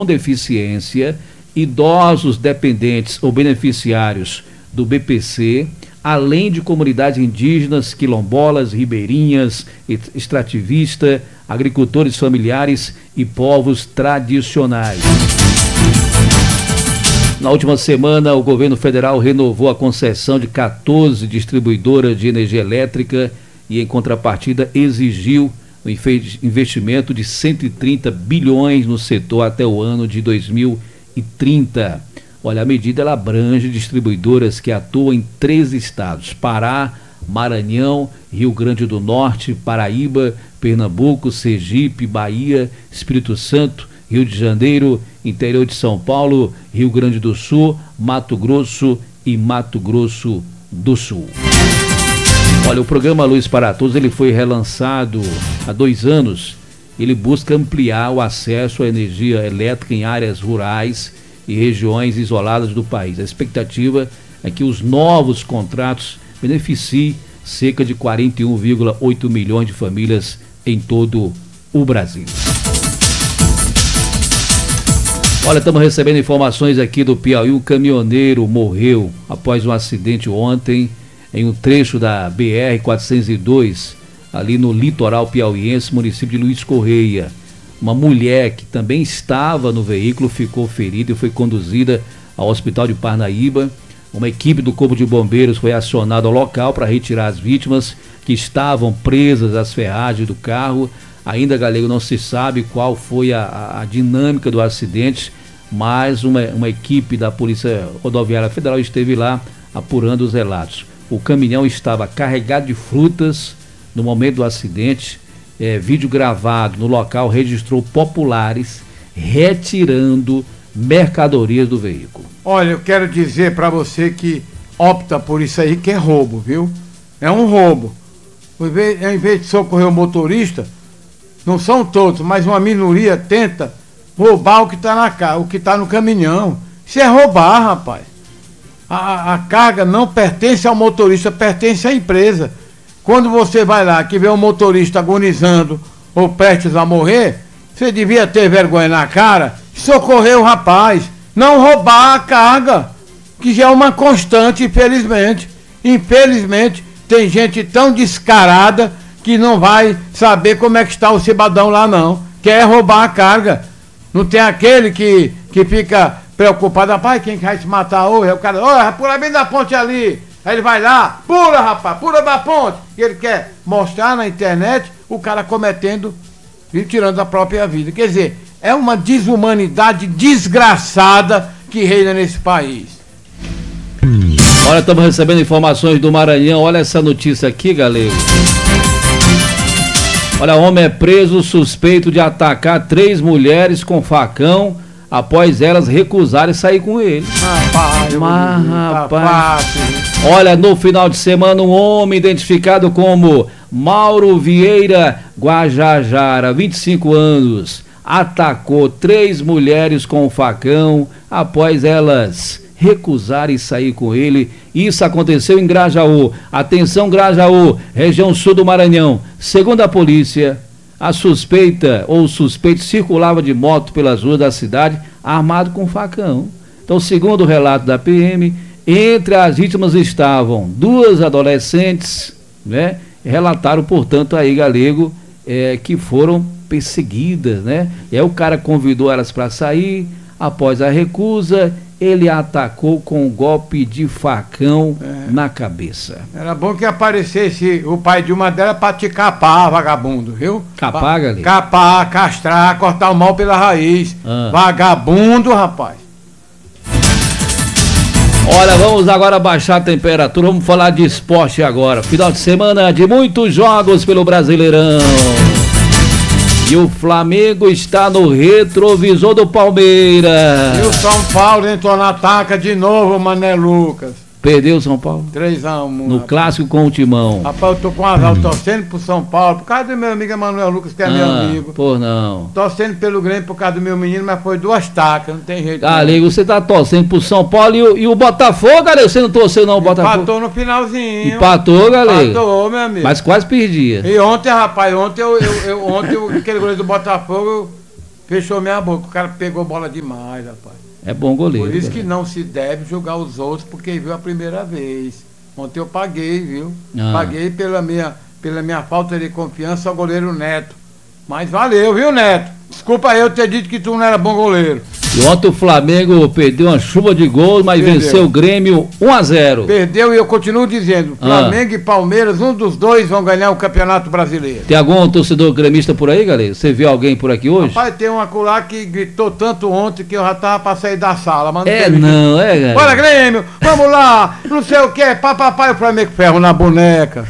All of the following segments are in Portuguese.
com deficiência, idosos dependentes ou beneficiários do BPC, além de comunidades indígenas, quilombolas, ribeirinhas, extrativistas, agricultores familiares e povos tradicionais. Na última semana, o governo federal renovou a concessão de 14 distribuidoras de energia elétrica e, em contrapartida, exigiu um investimento de 130 bilhões no setor até o ano de 2030. Olha, a medida ela abrange distribuidoras que atuam em 13 estados: Pará, Maranhão, Rio Grande do Norte, Paraíba, Pernambuco, Sergipe, Bahia, Espírito Santo, Rio de Janeiro, interior de São Paulo, Rio Grande do Sul, Mato Grosso e Mato Grosso do Sul. Olha, o programa Luz para Todos ele foi relançado há 2 anos. Ele busca ampliar o acesso à energia elétrica em áreas rurais e regiões isoladas do país. A expectativa é que os novos contratos beneficiem cerca de 41,8 milhões de famílias em todo o Brasil. Olha, estamos recebendo informações aqui do Piauí. Um caminhoneiro morreu após um acidente ontem em um trecho da BR-402, ali no litoral piauiense, município de Luiz Correia. Uma mulher que também estava no veículo ficou ferida e foi conduzida ao hospital de Parnaíba. Uma equipe do Corpo de Bombeiros foi acionada ao local para retirar as vítimas que estavam presas às ferragens do carro. Ainda, Galego, não se sabe qual foi a dinâmica do acidente, mas uma equipe da Polícia Rodoviária Federal esteve lá apurando os relatos. O caminhão estava carregado de frutas no momento do acidente. Vídeo gravado no local registrou populares retirando mercadorias do veículo. Olha, eu quero dizer para você que opta por isso aí, que é roubo, viu? É um roubo. Ao invés de socorrer o motorista, não são todos, mas uma minoria tenta roubar o que está no caminhão. Isso é roubar, rapaz. A carga não pertence ao motorista, pertence à empresa. Quando você vai lá que vê um motorista agonizando ou prestes a morrer, você devia ter vergonha na cara e socorrer o rapaz, não roubar a carga, que já é uma constante, infelizmente. Infelizmente, tem gente tão descarada que não vai saber como é que está o cidadão lá, não. Quer roubar a carga. Não tem aquele que fica preocupado, rapaz, quem vai se matar hoje? Aí o cara, pula bem da ponte ali. Aí ele vai lá, pula, rapaz, pula da ponte. E ele quer mostrar na internet o cara cometendo e tirando a própria vida. Quer dizer, é uma desumanidade desgraçada que reina nesse país. Olha, estamos recebendo informações do Maranhão. Olha essa notícia aqui, galera. Olha, homem é preso suspeito de atacar 3 mulheres com facão após elas recusarem sair com ele. Rapaz. Olha, no final de semana, um homem identificado como Mauro Vieira Guajajara, 25 anos, atacou 3 mulheres com facão após elas recusarem sair com ele. Isso aconteceu em Grajaú. Atenção, Grajaú, região sul do Maranhão. Segundo a polícia, a suspeita ou suspeito circulava de moto pelas ruas da cidade armado com facão. Então, segundo o relato da PM, entre as vítimas estavam 2 adolescentes, né? Relataram, portanto, aí, Galego, que foram perseguidas, né? E aí o cara convidou elas para sair. Após a recusa, ele atacou com um golpe de facão na cabeça. Era bom que aparecesse o pai de uma delas para te capar, vagabundo, viu? Capar, Galego? Capar, castrar, cortar o mal pela raiz. Vagabundo, rapaz. Olha, vamos agora baixar a temperatura, vamos falar de esporte agora. Final de semana de muitos jogos pelo Brasileirão. E o Flamengo está no retrovisor do Palmeiras. E o São Paulo entrou na ataca de novo, Mané Lucas. Perdeu o São Paulo? 3-1. No rapaz. Clássico com o Timão. Rapaz, eu tô com azar, torcendo pro São Paulo, por causa do meu amigo Emanuel Lucas, que é meu amigo. Por não. Torcendo pelo Grêmio por causa do meu menino, mas foi 2 tacas, não tem jeito. Galego, você tá torcendo pro São Paulo e o Botafogo, Galego, você não torceu não, o Botafogo? Empatou no finalzinho. Empatou, Galego? Empatou, meu amigo. Mas quase perdia. E ontem, rapaz, ontem aquele goleiro do Botafogo Fechou minha boca. O cara pegou bola demais, rapaz. É bom goleiro. Por isso que não se deve jogar os outros, porque viu a primeira vez. Ontem eu paguei, viu? Paguei pela minha falta de confiança ao goleiro Neto. Mas valeu, viu, Neto? Desculpa eu ter dito que tu não era bom goleiro. E ontem o Flamengo perdeu uma chuva de gols, mas venceu o Grêmio 1-0. Perdeu e eu continuo dizendo, Flamengo e Palmeiras, um dos dois vão ganhar o Campeonato Brasileiro. Tem algum torcedor gremista por aí, galera? Você viu alguém por aqui hoje? Rapaz, tem um acolá que gritou tanto ontem que eu já tava pra sair da sala. Mas galera. Bora, Grêmio, vamos lá, não sei o que, papai, o Flamengo ferro na boneca.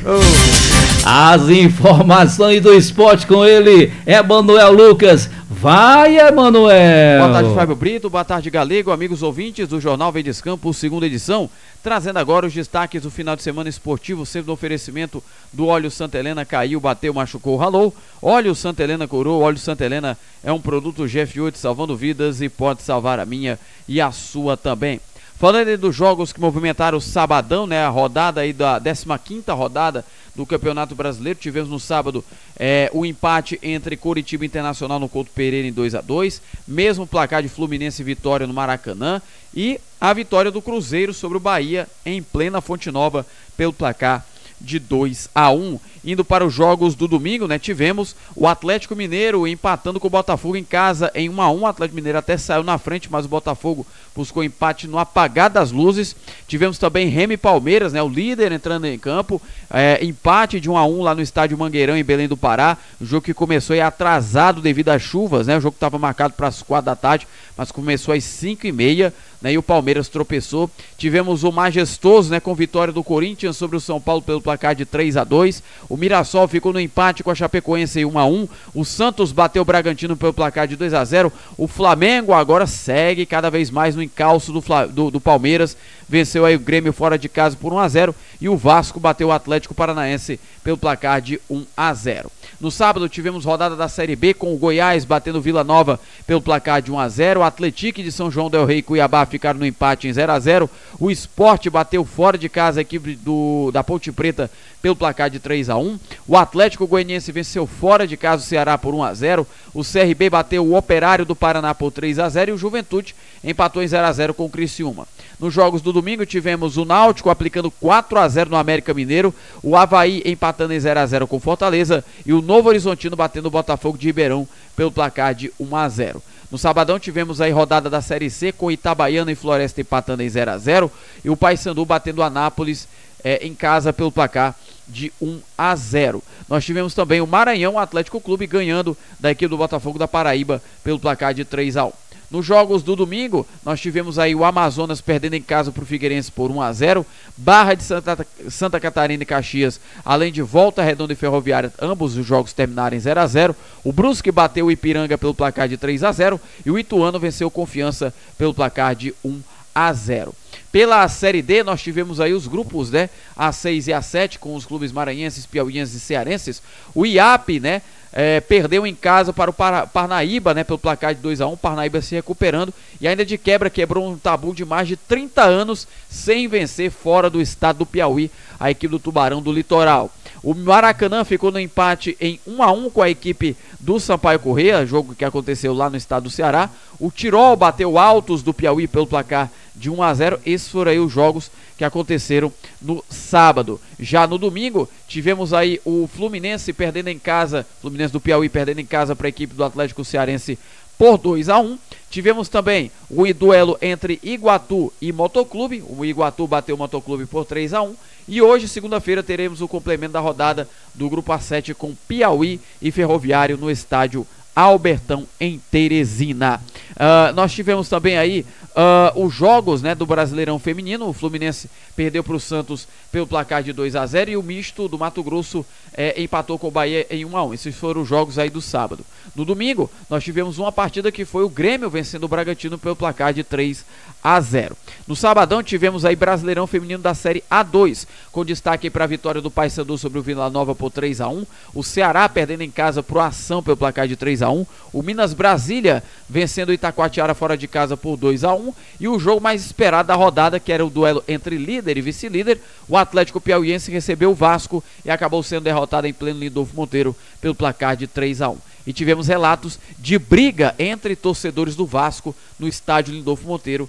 As informações do esporte com ele, Emanuel Lucas. Vai, Emanuel! Boa tarde, Fábio Brito, boa tarde, Galego, amigos ouvintes do Jornal Verdes Campos, segunda edição, trazendo agora os destaques do final de semana esportivo, sempre no oferecimento do óleo Santa Helena, caiu, bateu, machucou, ralou, óleo Santa Helena curou, óleo Santa Helena é um produto GF8 salvando vidas e pode salvar a minha e a sua também. Falando aí dos jogos que movimentaram o sabadão, né, a rodada aí da 15ª rodada do Campeonato Brasileiro, tivemos no sábado o empate entre Coritiba e Internacional no Couto Pereira em 2-2, mesmo placar de Fluminense e Vitória no Maracanã e a vitória do Cruzeiro sobre o Bahia em plena Fonte Nova pelo placar de 2-1. Indo para os jogos do domingo, né, tivemos o Atlético Mineiro empatando com o Botafogo em casa em 1-1. O Atlético Mineiro até saiu na frente, mas o Botafogo buscou empate no apagar das luzes. Tivemos também Remo e Palmeiras, né, o líder entrando em campo, empate de 1-1 lá no estádio Mangueirão em Belém do Pará. O jogo que começou atrasado devido às chuvas, né, o jogo estava marcado para as 4 da tarde, mas começou às 5h30, né, e o Palmeiras tropeçou. Tivemos o majestoso, né, com vitória do Corinthians sobre o São Paulo pelo placar de 3-2. O Mirassol ficou no empate com a Chapecoense em 1-1. O Santos bateu o Bragantino pelo placar de 2-0. O Flamengo agora segue cada vez mais no encalço do Palmeiras. Venceu aí o Grêmio fora de casa por 1-0. E o Vasco bateu o Atlético Paranaense pelo placar de 1-0. No sábado tivemos rodada da Série B com o Goiás batendo o Vila Nova pelo placar de 1-0. O Atlético de São João del Rei e Cuiabá ficaram no empate em 0-0. O Sport bateu fora de casa a equipe da Ponte Preta pelo placar de 3-1. O Atlético Goianiense venceu fora de casa o Ceará por 1-0. O CRB bateu o Operário do Paraná por 3-0 e o Juventude empatou em 0-0 com o Criciúma. Nos jogos do domingo tivemos o Náutico aplicando 4-0 no América Mineiro, o Avaí empatando em 0-0 com Fortaleza e o Novo Horizontino batendo o Botafogo de Ribeirão pelo placar de 1-0. No sabadão tivemos aí rodada da Série C com Itabaiana e Floresta empatando em 0-0 e o Paysandu batendo o Anápolis em casa pelo placar de 1-0. Nós tivemos também o Maranhão Atlético Clube ganhando da equipe do Botafogo da Paraíba pelo placar de 3-1. Nos jogos do domingo, nós tivemos aí o Amazonas perdendo em casa para o Figueirense por 1-0, Barra de Santa Catarina e Caxias, além de Volta Redonda e Ferroviária, ambos os jogos terminaram em 0-0, o Brusque bateu o Ipiranga pelo placar de 3-0 e o Ituano venceu o Confiança pelo placar de 1-0. Pela Série D, nós tivemos aí os grupos, né, A6 e A7, com os clubes maranhenses, piauienses e cearenses. O IAP, né, perdeu em casa para o Parnaíba, né, pelo placar de 2-1, Parnaíba se recuperando e ainda de quebra quebrou um tabu de mais de 30 anos sem vencer fora do estado do Piauí, a equipe do Tubarão do Litoral. O Maracanã ficou no empate em 1-1 com a equipe do Sampaio Corrêa, jogo que aconteceu lá no estado do Ceará. O Tirol bateu Altos do Piauí pelo placar de 1-0. Esses foram aí os jogos que aconteceram no sábado. Já no domingo, tivemos aí o Fluminense perdendo em casa, Fluminense do Piauí perdendo em casa para a equipe do Atlético Cearense por 2-1. Tivemos também o duelo entre Iguatu e Motoclube. O Iguatu bateu o Motoclube por 3-1. E hoje, segunda-feira, teremos o complemento da rodada do Grupo A7 com Piauí e Ferroviário no estádio Albertão, em Teresina. Nós tivemos também aí os jogos, né, do Brasileirão Feminino. O Fluminense perdeu para o Santos pelo placar de 2-0 e o misto do Mato Grosso empatou com o Bahia em 1-1. Esses foram os jogos aí do sábado. No domingo, nós tivemos uma partida que foi o Grêmio vencendo o Bragantino pelo placar de 3-0. No sabadão, tivemos aí Brasileirão Feminino da Série A2, com destaque para a vitória do Paysandu sobre o Vila Nova por 3-1. O Ceará perdendo em casa para o Ação pelo placar de 3-1. O Minas Brasília vencendo o Itacoatiara fora de casa por 2-1. E o jogo mais esperado da rodada, que era o duelo entre líder e vice-líder, o Atlético Piauiense recebeu o Vasco e acabou sendo derrotado em pleno Lindolfo Monteiro pelo placar de 3-1. e tivemos relatos de briga entre torcedores do Vasco no estádio Lindolfo Monteiro.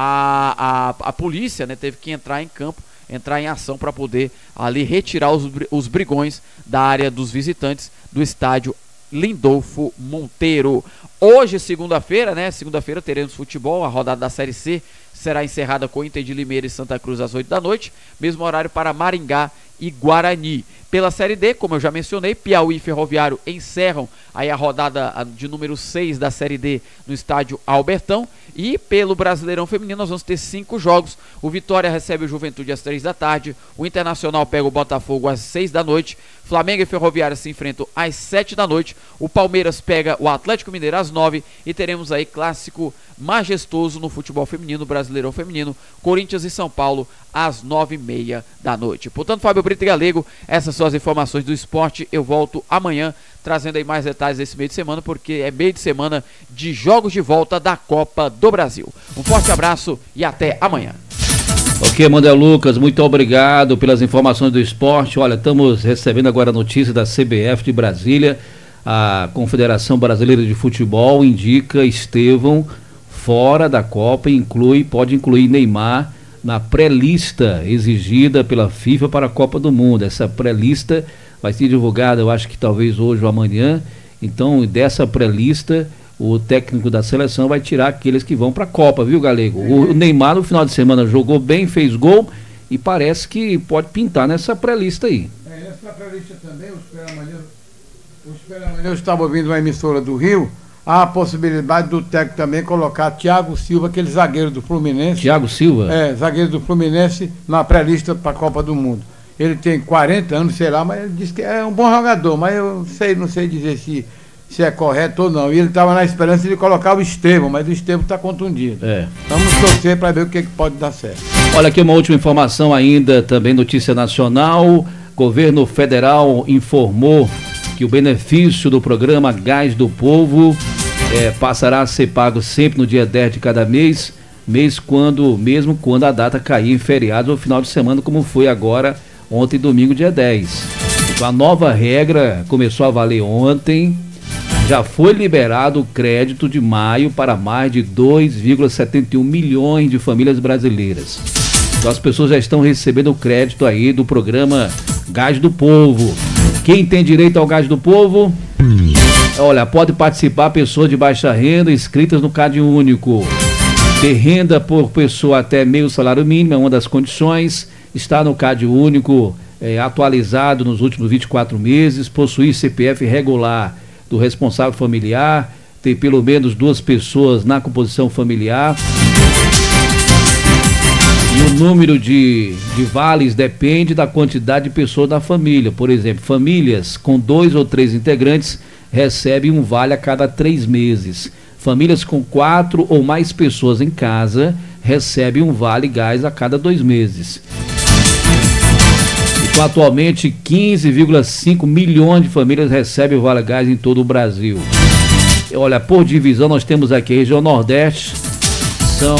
A polícia, né, teve que entrar em campo, entrar em ação para poder ali retirar os brigões da área dos visitantes do estádio Lindolfo Monteiro. Hoje, segunda-feira, né? Segunda-feira teremos futebol, a rodada da Série C será encerrada com Inter de Limeira e Santa Cruz às 8 da noite, mesmo horário para Maringá e Guarani. Pela Série D, como eu já mencionei, Piauí e Ferroviário encerram aí a rodada de número 6 da Série D no estádio Albertão. E pelo Brasileirão Feminino nós vamos ter 5 jogos. O Vitória recebe o Juventude às 3 da tarde, o Internacional pega o Botafogo às 6 da noite, Flamengo e Ferroviária se enfrentam às 7 da noite, o Palmeiras pega o Atlético Mineiro às 9 e teremos aí clássico majestoso no futebol feminino, Brasileirão Feminino, Corinthians e São Paulo às 9h30 da noite. Portanto, Fábio Brito e Galego, essas são as informações do esporte. Eu volto amanhã trazendo aí mais detalhes desse meio de semana, porque é meio de semana de jogos de volta da Copa do Brasil. Um forte abraço e até amanhã. Ok, Manuel Lucas, muito obrigado pelas informações do esporte. Olha, estamos recebendo agora a notícia da CBF de Brasília. A Confederação Brasileira de Futebol indica Estevão fora da Copa e pode incluir Neymar na pré-lista exigida pela FIFA para a Copa do Mundo. Essa pré-lista vai ser divulgada, eu acho que talvez hoje ou amanhã. Então, dessa pré-lista, o técnico da seleção vai tirar aqueles que vão para a Copa, viu, Galego? O Neymar no final de semana jogou bem, fez gol e parece que pode pintar nessa pré-lista aí. Nessa pré-lista também, o Espera Amanhã, eu estava ouvindo uma emissora do Rio, há a possibilidade do técnico também colocar Thiago Silva, aquele zagueiro do Fluminense. Thiago Silva? Zagueiro do Fluminense na pré-lista para a Copa do Mundo. Ele tem 40 anos, sei lá, mas ele diz que é um bom jogador, mas eu não sei dizer se é correto ou não. E ele estava na esperança de colocar o Estevão, mas o Estevão está contundido. Vamos torcer para ver o que pode dar certo. Olha aqui uma última informação ainda, também notícia nacional. Governo federal informou que o benefício do programa Gás do Povo passará a ser pago sempre no dia 10 de cada mês, mesmo quando a data cair em feriado ou final de semana, como foi agora, ontem, domingo, dia 10. Então, a nova regra começou a valer ontem. Já foi liberado o crédito de maio para mais de 2,71 milhões de famílias brasileiras. Então, as pessoas já estão recebendo o crédito aí do programa Gás do Povo. Quem tem direito ao Gás do Povo? Olha, pode participar pessoas de baixa renda inscritas no Cade Único. Ter renda por pessoa até meio salário mínimo é uma das condições. Está no Cade Único atualizado nos últimos 24 meses. Possuir CPF regular do responsável familiar. Ter pelo menos 2 pessoas na composição familiar. E o número de vales depende da quantidade de pessoas da família. Por exemplo, famílias com 2 ou 3 integrantes recebem um vale a cada 3 meses. Famílias com 4 ou mais pessoas em casa recebem um vale gás a cada 2 meses. Então, atualmente, 15,5 milhões de famílias recebem o vale gás em todo o Brasil. Olha, por divisão, nós temos aqui a região Nordeste, são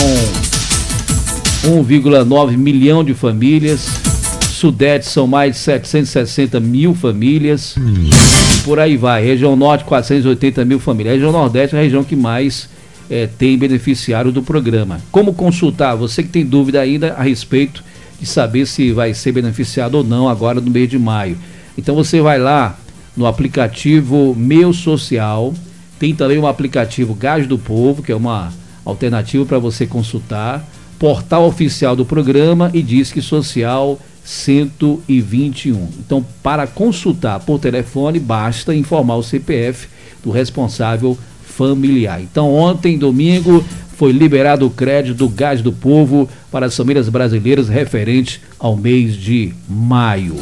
1,9 milhão de famílias. Sudeste são mais de 760 mil famílias. E por aí vai. Região Norte, 480 mil famílias. A região Nordeste é a região que mais tem beneficiários do programa. Como consultar? Você que tem dúvida ainda a respeito de saber se vai ser beneficiado ou não agora no mês de maio. Então você vai lá no aplicativo Meu Social. Tem também um aplicativo Gás do Povo, que é uma alternativa para você consultar. Portal oficial do programa e Disque Social 121. Então, para consultar por telefone, basta informar o CPF do responsável familiar. Então, ontem, domingo, foi liberado o crédito do Gás do Povo para as famílias brasileiras referente ao mês de maio.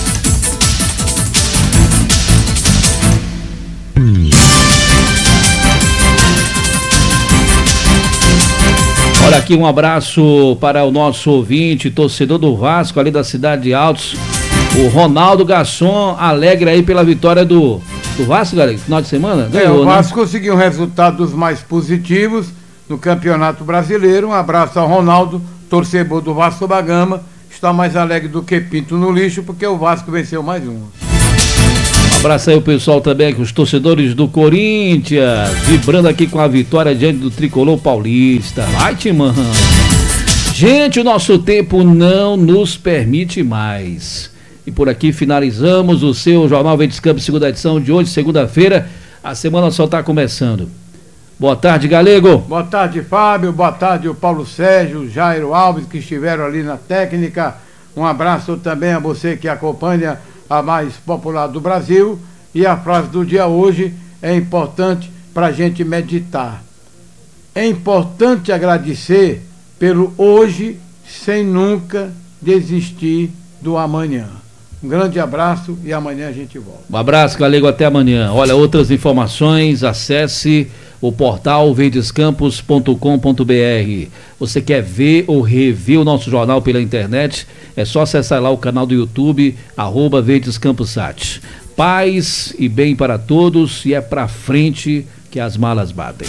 Olha aqui, um abraço para o nosso ouvinte, torcedor do Vasco, ali da cidade de Altos, o Ronaldo Gasson, alegre aí pela vitória do Vasco, galera, final de semana. Ganhou, o Vasco conseguiu um resultado dos mais positivos no Campeonato Brasileiro. Um abraço ao Ronaldo, torcedor do Vasco da Gama, está mais alegre do que pinto no lixo, porque o Vasco venceu mais um. Abraço aí o pessoal também, os torcedores do Corinthians, vibrando aqui com a vitória diante do Tricolor Paulista. Vai, Timão! Gente, o nosso tempo não nos permite mais. E por aqui finalizamos o seu Jornal Verdes Campos, segunda edição de hoje, segunda-feira. A semana só está começando. Boa tarde, Galego. Boa tarde, Fábio. Boa tarde, o Paulo Sérgio, o Jairo Alves, que estiveram ali na técnica. Um abraço também a você que acompanha a mais popular do Brasil. E a frase do dia hoje é importante para a gente meditar. É importante agradecer pelo hoje, sem nunca desistir do amanhã. Um grande abraço e amanhã a gente volta. Um abraço, Galego, até amanhã. Olha, outras informações, acesse o portal verdescampos.com.br. Você quer ver ou rever o nosso jornal pela internet? É só acessar lá o canal do YouTube, @verdescamposat. Paz e bem para todos, e é pra frente que as malas batem.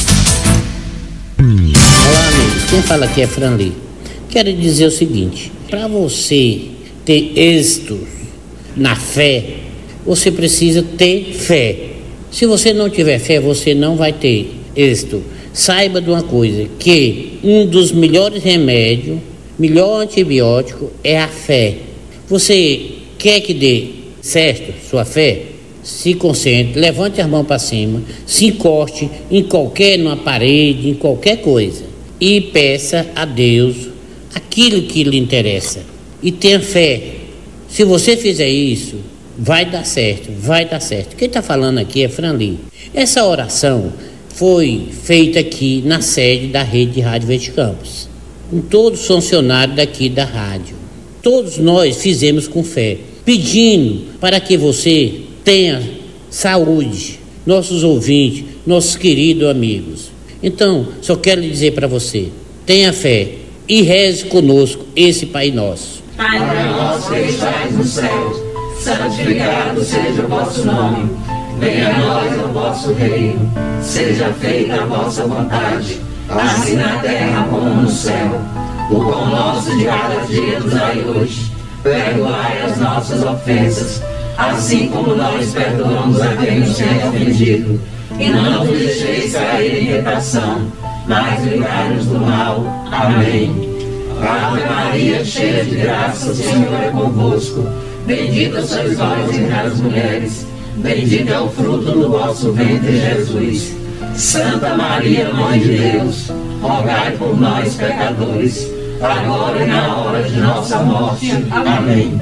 Olá, amigos. Quem fala aqui é Franli. Quero dizer o seguinte: para você ter êxito na fé, você precisa ter fé. Se você não tiver fé, você não vai ter êxito. Saiba de uma coisa, que um dos melhores remédios, melhor antibiótico é a fé. Você quer que dê certo sua fé? Se concentre, levante as mãos para cima, se encoste numa parede, em qualquer coisa, e peça a Deus aquilo que lhe interessa. E tenha fé. Se você fizer isso, vai dar certo, vai dar certo. Quem está falando aqui é Franli. Essa oração foi feita aqui na sede da Rede de Rádio Verdes Campos, com todos os funcionários daqui da rádio. Todos nós fizemos com fé, pedindo para que você tenha saúde, nossos ouvintes, nossos queridos amigos. Então, só quero dizer para você, tenha fé e reze conosco esse Pai Nosso. Pai nosso que estais no céu, santificado seja o vosso nome. Venha a nós o vosso reino. Seja feita a vossa vontade, assim na terra como no céu. O pão nosso de cada dia nos dai hoje. Perdoai as nossas ofensas, assim como nós perdoamos a quem nos tem ofendido. E não nos deixeis cair em tentação, mas livrai-nos do mal. Amém. Ave Maria, cheia de graça, o Senhor é convosco. Bendita sois vós entre as mulheres, bendito é o fruto do vosso ventre, Jesus. Santa Maria, Mãe de Deus, rogai por nós, pecadores, agora e na hora de nossa morte. Amém.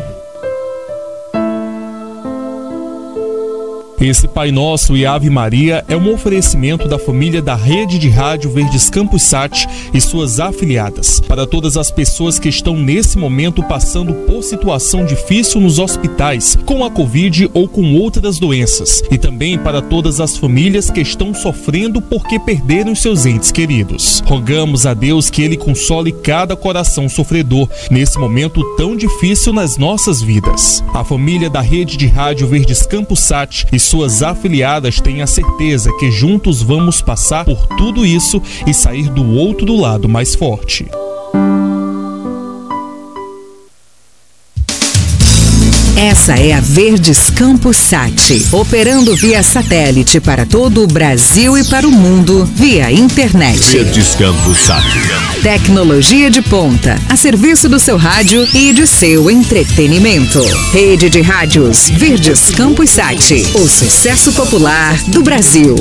Esse Pai Nosso e Ave Maria é um oferecimento da família da Rede de Rádio Verdes Campos Sat e suas afiliadas. Para todas as pessoas que estão nesse momento passando por situação difícil nos hospitais, com a Covid ou com outras doenças. E também para todas as famílias que estão sofrendo porque perderam seus entes queridos. Rogamos a Deus que Ele console cada coração sofredor nesse momento tão difícil nas nossas vidas. A família da Rede de Rádio Verdes Campos Sat e suas afiliadas têm a certeza que juntos vamos passar por tudo isso e sair do outro lado mais forte. Essa é a Verdes Campos Sat, operando via satélite para todo o Brasil e para o mundo via internet. Verdes Campos Sat. Tecnologia de ponta, a serviço do seu rádio e de seu entretenimento. Rede de Rádios Verdes Campos Sat, o sucesso popular do Brasil.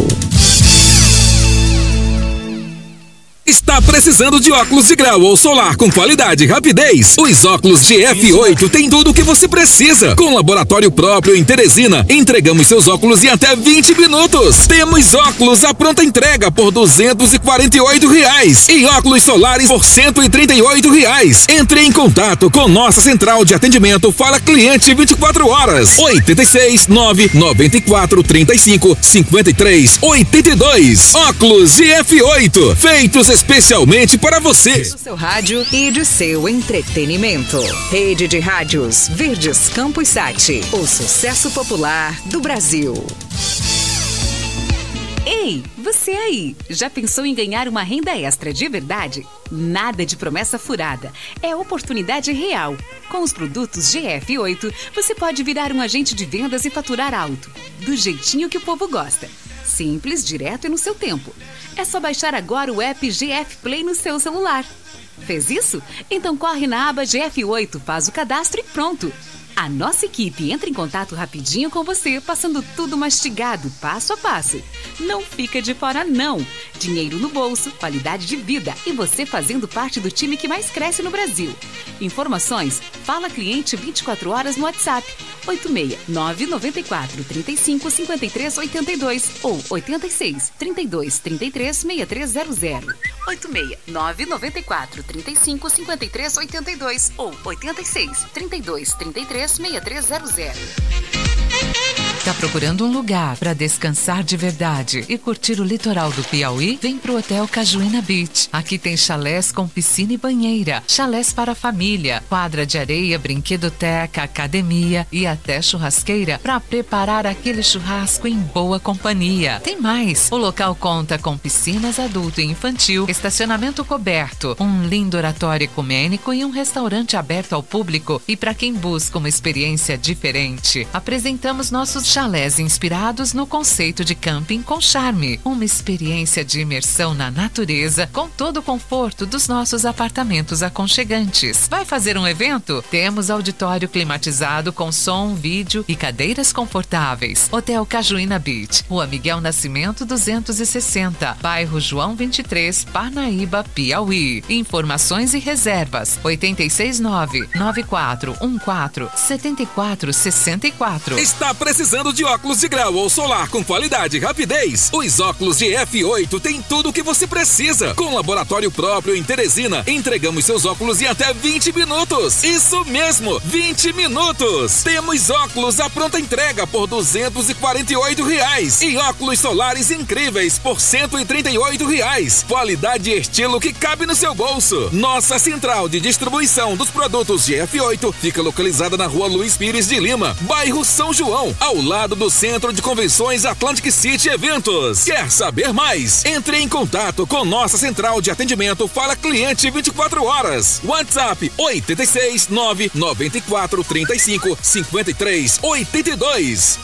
Está precisando de óculos de grau ou solar com qualidade e rapidez? Os óculos de F8 têm tudo o que você precisa. Com laboratório próprio em Teresina, entregamos seus óculos em até 20 minutos. Temos óculos à pronta entrega por R$248 e óculos solares por R$138. Entre em contato com nossa central de atendimento Fala Cliente 24 horas. 86 994 35 53 82. Óculos de F8, feitos especialmente para você. Do seu rádio e de seu entretenimento. Rede de Rádios Verdes Campos Sat, o sucesso popular do Brasil. Ei, você aí, já pensou em ganhar uma renda extra de verdade? Nada de promessa furada, é oportunidade real. Com os produtos GF8, você pode virar um agente de vendas e faturar alto, do jeitinho que o povo gosta. Simples, direto e no seu tempo. É só baixar agora o app GF Play no seu celular. Fez isso? Então corre na aba GF8, faz o cadastro e pronto! A nossa equipe entra em contato rapidinho com você, passando tudo mastigado, passo a passo. Não fica de fora, não. Dinheiro no bolso, qualidade de vida e você fazendo parte do time que mais cresce no Brasil. Informações? Fala cliente 24 horas no WhatsApp 86994355382 ou 8632336300. 86994355382 ou 8632336300. Tá procurando um lugar para descansar de verdade e curtir o litoral do Piauí? Vem pro Hotel Cajuína Beach. Aqui tem chalés com piscina e banheira, chalés para família, quadra de areia, brinquedoteca, academia e até churrasqueira para preparar aquele churrasco em boa companhia. Tem mais! O local conta com piscinas adulto e infantil, estacionamento coberto, um lindo oratório ecumênico e um restaurante aberto ao público. E para quem busca uma experiência diferente, apresentamos nossos chalés inspirados no conceito de camping com charme. Uma experiência de imersão na natureza com todo o conforto dos nossos apartamentos aconchegantes. Vai fazer um evento? Temos auditório climatizado com som, vídeo e cadeiras confortáveis. Hotel Cajuína Beach, Rua Miguel Nascimento 260, bairro João 23, Parnaíba, Piauí. Informações e reservas 869-9414-7464. Está precisando de óculos de grau ou solar com qualidade e rapidez? Os óculos de F8 têm tudo o que você precisa. Com laboratório próprio em Teresina, entregamos seus óculos em até 20 minutos. Isso mesmo, 20 minutos. Temos óculos à pronta entrega por R$248 e óculos solares incríveis por R$138. Qualidade e estilo que cabe no seu bolso. Nossa central de distribuição dos produtos de F8 fica localizada na Rua Luiz Pires de Lima, bairro São João, ao lado do Centro de Convenções Atlantic City Eventos. Quer saber mais? Entre em contato com nossa central de atendimento Fala Cliente 24 horas. WhatsApp 869-9435-5382.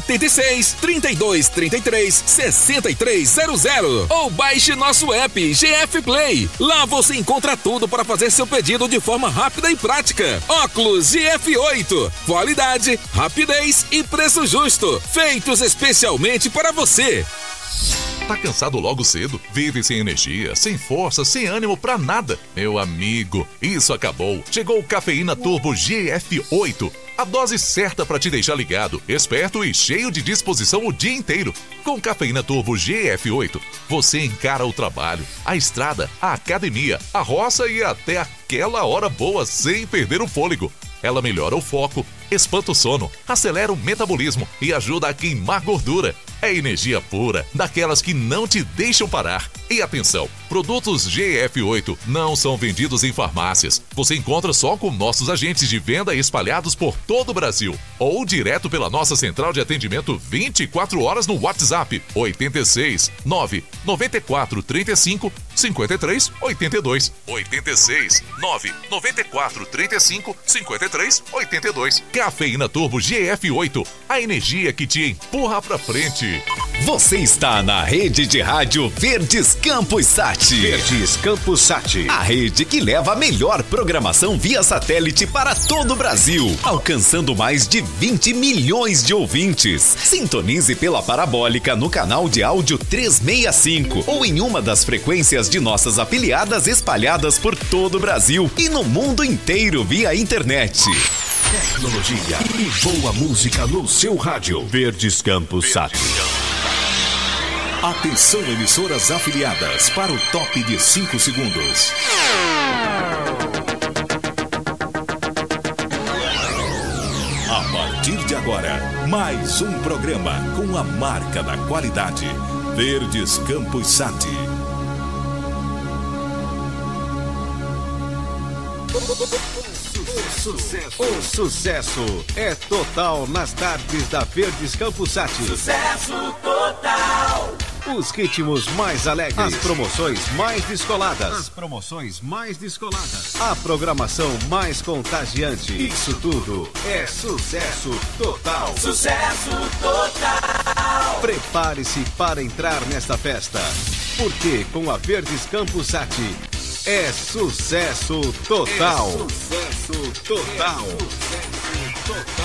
86-32-33-6300. Ou baixe nosso app GF Play. Lá você encontra tudo para fazer seu pedido de forma rápida e prática. Óculos GF8. Qualidade, rapidez e preço justo. Feitos especialmente para você. Tá cansado logo cedo? Vive sem energia, sem força, sem ânimo pra nada? Meu amigo, isso acabou. Chegou o Cafeína Turbo GF8. A dose certa para te deixar ligado, esperto e cheio de disposição o dia inteiro. Com Cafeína Turbo GF8, você encara o trabalho, a estrada, a academia, a roça e até aquela hora boa sem perder o fôlego. Ela melhora o foco, espanta o sono, acelera o metabolismo e ajuda a queimar gordura. É energia pura, daquelas que não te deixam parar. E atenção, produtos GF8 não são vendidos em farmácias. Você encontra só com nossos agentes de venda espalhados por todo o Brasil. Ou direto pela nossa central de atendimento 24 horas no WhatsApp 86 9 94 35 53 82. 86 9 94 35 53 82. Cafeína Turbo GF8, a energia que te empurra pra frente. Você está na rede de rádio Verdes Campus Sat. Verdes Campus Sat, a rede que leva a melhor programação via satélite para todo o Brasil, alcançando mais de 20 milhões de ouvintes. Sintonize pela parabólica no canal de áudio 365 ou em uma das frequências de nossas afiliadas espalhadas por todo o Brasil e no mundo inteiro via internet. Tecnologia e boa música no seu rádio. Verdes Campus Sat. Atenção, emissoras afiliadas, para o top de 5 segundos. A partir de agora, mais um programa com a marca da qualidade. Verdes Campus Sat. O sucesso é total nas tardes da Verdes Campus Sat. Sucesso total. Os ritmos mais alegres. As promoções mais descoladas. A programação mais contagiante. Isso tudo é sucesso total. Sucesso total. Prepare-se para entrar nesta festa. Porque com a Verdes Campus Sat é sucesso total. Sucesso total.